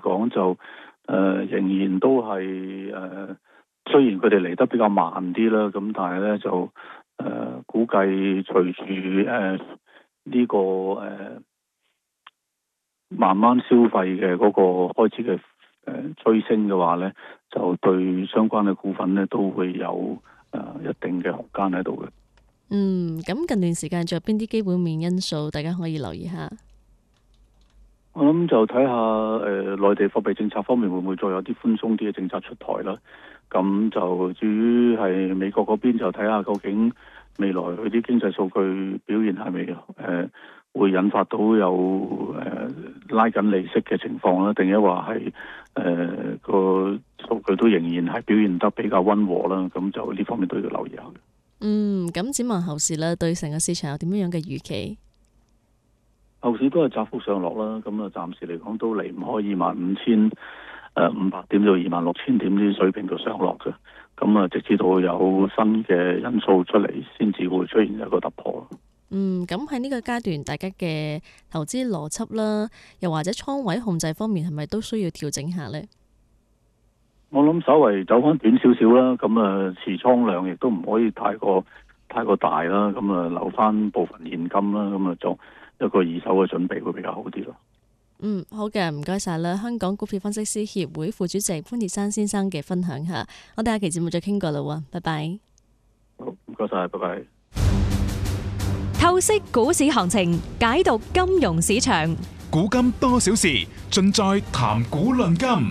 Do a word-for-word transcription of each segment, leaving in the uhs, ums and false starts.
講就誒、呃、仍然都係誒、呃，雖然佢哋嚟得比較慢啲啦，咁但係咧就誒、呃、估計隨住誒呢個誒、呃、慢慢消費嘅嗰個開始嘅誒、呃、追升嘅話咧，就對相關嘅股份咧都會有誒、呃、一定嘅空間喺度嘅。 嗯，咁近段時間仲有邊啲基本面因素，大家可以留意下。 我諗就睇下誒內地貨幣政策方面會唔會再有啲寬鬆啲嘅政策出台啦。咁就至於係美國嗰邊就睇下究竟未來佢啲經濟數據表現係咪誒會引發到有誒、呃、拉緊利息嘅情況啦，定係話係誒個數據都仍然係表現得比較溫和啦。咁就呢方面都要留意下。 嗯，咁展望後市咧，對成個市場有點樣樣嘅預期？ 後市都係窄幅上落啦，咁啊暫時嚟講都離唔開二萬五千誒五百點到二萬六千點呢啲水平度上落嘅，咁啊直至到有新嘅因素出嚟，先至會出現一個突破。 嗯，咁喺呢個階段，大家嘅投資邏輯啦，又或者倉位控制方面，係咪都需要調整下呢？ 我諗稍微走翻短少少啦，咁啊持倉量亦都唔可以太過太過大啦，咁啊留翻部分現金啦，咁啊做一個二手嘅準備會比較好啲咯。 嗯，好嘅，唔該晒啦。香港股票分析師協會副主席潘鐵珊先生嘅分享下，我哋下期節目再傾過啦喎，拜拜。 好，唔該晒，拜拜。 透析股市行情，解讀金融市場， 古今多少事，盡在談股論金。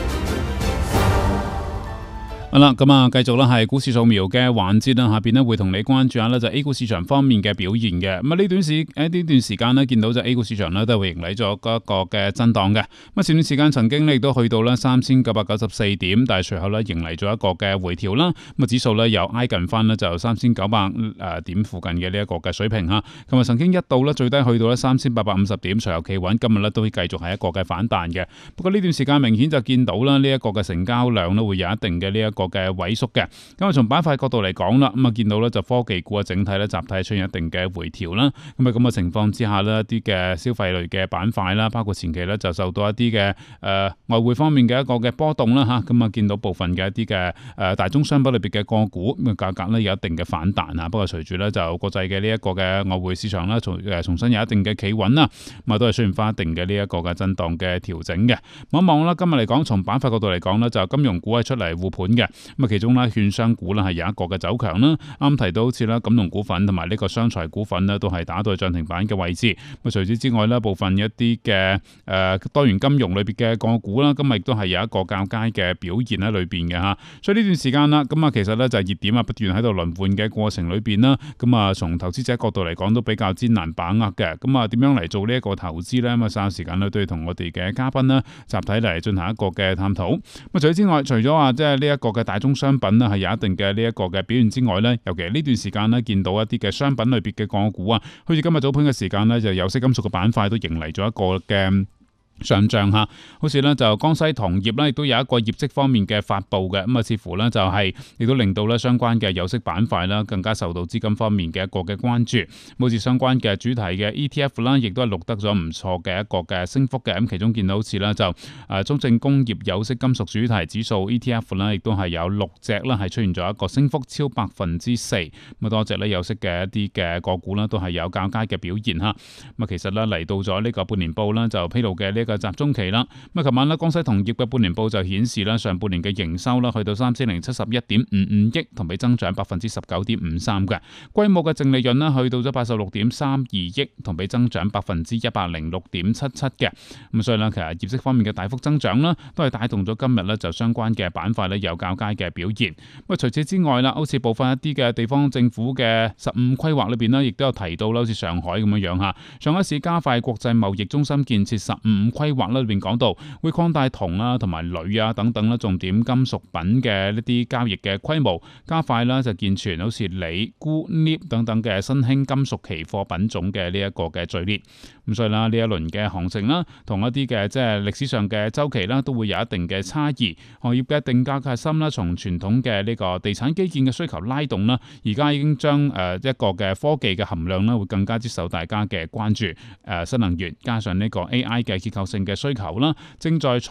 好啦，咁啊，繼續啦，係股市掃描嘅環節啦。下邊呢會同你關注下呢就 A 股市場方面嘅表現嘅。咁啊，呢段時喺呢段時間呢，見到就 A 股市場呢都會迎嚟咗一個嘅震盪嘅。咁啊，前段時間曾經呢亦都去到呢三千九百九十四點，但係隨後呢迎嚟咗一個嘅回調啦。咁啊，指數呢又挨近翻呢就三千九百誒點附近嘅呢一個嘅水平吓。咁啊，曾經一度呢最低去到呢三千八百五十點，隨後企穩，今日呢都會繼續係一個嘅反彈嘅。不過呢段時間明顯就見到啦，呢一個嘅成交量呢會有一定嘅呢一個嘅萎縮嘅。咁啊，從板塊角度嚟講啦，咁啊見到咧就科技股啊整體咧集體出現一定嘅回調啦。咁啊咁嘅情況之下呢，一啲嘅消費類嘅板塊啦，包括前期咧就受到一啲嘅誒外匯方面嘅一個嘅波動啦吓。咁啊見到部分嘅一啲嘅誒大宗商品裏邊嘅個股咁嘅價格咧有一定嘅反彈啊。不過隨住咧就國際嘅呢一個嘅外匯市場啦，重誒重新有一定嘅企穩啦，咁啊都係出現翻一定嘅呢一個嘅震盪嘅調整嘅。望一望啦，今日嚟講從板塊角度嚟講呢，就金融股係出嚟護盤嘅。咁啊其中咧，券商股咧係有一個嘅走強啦。啱提到好似啦，金融股份同埋呢個商財股份咧，都係打到漲停板嘅位置。咁除此之外咧，部分一啲嘅誒多元金融裏邊嘅個股啦，今日亦都係有一個較佳嘅表現喺裏邊嘅吓。所以呢段時間啦，咁啊其實咧就係熱點啊不斷喺度輪換嘅過程裏邊啦。咁啊從投資者角度嚟講都比較艱難把握嘅。咁啊點樣嚟做呢一個投資咧？咁啊稍後時間咧都要同我哋嘅嘉賓啦集體嚟進行一個嘅探討。咁除此之外，除咗話即係呢一個嘅大宗商品咧係有一定嘅呢一個嘅表現之外咧，尤其係呢段時間咧見到一啲嘅商品類別嘅個股啊，好似今日早盤嘅時間咧，就有色金屬嘅板塊都迎嚟咗一個嘅上漲吓，好似咧就江西銅業咧，亦都有一個業績方面嘅發布嘅，咁啊似乎咧就係亦都令到咧相關嘅有色板塊啦，更加受到資金方面嘅一個嘅關注。好似相關嘅主題嘅 E T F 啦，亦都係錄得咗唔錯嘅一個嘅升幅嘅。咁其中見到好似咧就誒中證工業有色金屬主題指數 E T F 啦，亦都係有六隻啦，係出現咗一個升幅超百分之四。咁啊多隻咧有色嘅一啲嘅個股啦，都係有較佳嘅表現吓。咁啊其實咧嚟到咗呢個半年報啦，就披露嘅呢個集中期啦。咁啊，琴晚咧江西銅業嘅半年報就顯示啦，上半年嘅營收啦去到三千零七十一點五五億，同比增長百分之十九點五三嘅。規模嘅淨利潤啦去到咗八十六點三二億，同比增長百分之一百零六點七七嘅。咁所以咧，其實業績方面嘅大幅增長啦，都係帶動咗今日咧就相關嘅板塊咧有較佳嘅表現。咁啊，除此之外啦，好似部分一啲嘅地方政府嘅十五規劃裏邊咧，亦都有提到啦，好似上海咁樣樣吓，上海市加快國際貿易中心建設十五規劃裏邊講到會擴大銅啊同埋鋁啊等等啦重點金屬品嘅一啲交易嘅規模，加快啦就健全好似鋰、鈷、鎳等等嘅新興金屬期貨品種嘅呢一個嘅序列。咁所以啦，呢一輪嘅行情啦，同一啲嘅即係歷史上嘅周期啦，都會有一定嘅差異。行業嘅定價核心啦，從傳統嘅呢個地產基建嘅需求拉動啦，而家已經將誒一個嘅科技嘅含量啦，會更加接受大家嘅關注。誒新能源加上呢個 A I 嘅結構性嘅需求啦，正在